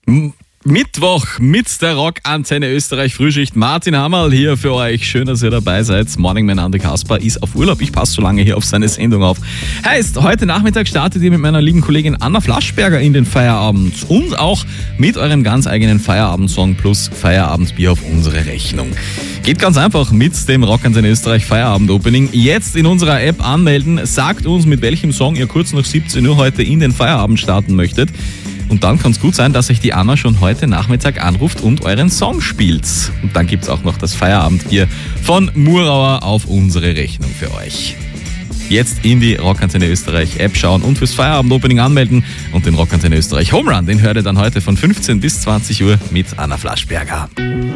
Mittwoch mit der Rockantenne Österreich Frühschicht. Martin Hammerl hier für euch. Schön, dass ihr dabei seid. Morningman Andi Kasper ist auf Urlaub. Ich passe so lange hier auf seine Sendung auf. Heißt, heute Nachmittag startet ihr mit meiner lieben Kollegin Anna Flaschberger in den Feierabend und auch mit eurem ganz eigenen Feierabendsong plus Feierabendbier auf unsere Rechnung. Geht ganz einfach mit dem Rockantenne Österreich Feierabend-Opening. Jetzt in unserer App anmelden. Sagt uns, mit welchem Song ihr kurz nach 17 Uhr heute in den Feierabend starten möchtet. Und dann kann es gut sein, dass euch die Anna schon heute Nachmittag anruft und euren Song spielt. Und dann gibt es auch noch das Feierabendbier von Murauer auf unsere Rechnung für euch. Jetzt in die Rockantenne Österreich App schauen und fürs Feierabend-Opening anmelden. Und den Rockantenne Österreich Home Run, den hört ihr dann heute von 15 bis 20 Uhr mit Anna Flaschberger.